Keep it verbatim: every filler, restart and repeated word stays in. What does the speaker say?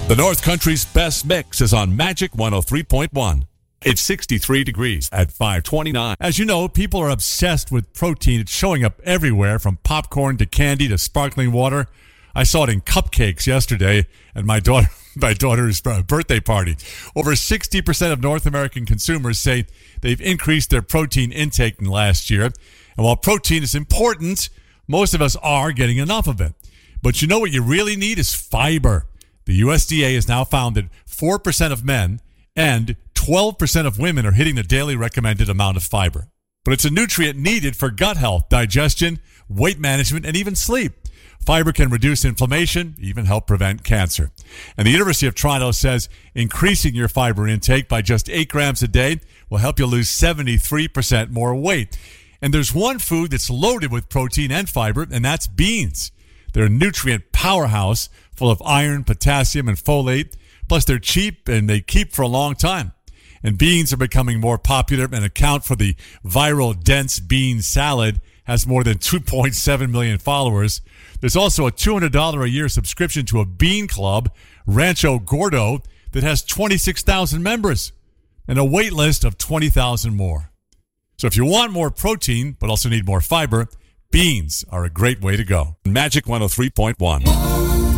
The North Country's best mix is on Magic one oh three point one. It's sixty-three degrees at five twenty-nine. As you know, people are obsessed with protein. It's showing up everywhere, from popcorn to candy to sparkling water. I saw it in cupcakes yesterday at my daughter, my daughter's birthday party. Over sixty percent of North American consumers say they've increased their protein intake in the last year. And while protein is important, most of us are getting enough of it. But you know what you really need is fiber. The U S D A has now found that four percent of men and twelve percent of women are hitting the daily recommended amount of fiber. But it's a nutrient needed for gut health, digestion, weight management, and even sleep. Fiber can reduce inflammation, even help prevent cancer. And the University of Toronto says increasing your fiber intake by just eight grams a day will help you lose seventy-three percent more weight. And there's one food that's loaded with protein and fiber, and that's beans. They're a nutrient powerhouse full of iron, potassium, and folate. Plus, they're cheap and they keep for a long time. And beans are becoming more popular and account for the viral dense bean salad. Has more than two point seven million followers. There's also a two hundred dollars a year subscription to a bean club, Rancho Gordo, that has twenty-six thousand members and a wait list of twenty thousand more. So if you want more protein but also need more fiber, beans are a great way to go. Magic one oh three point one.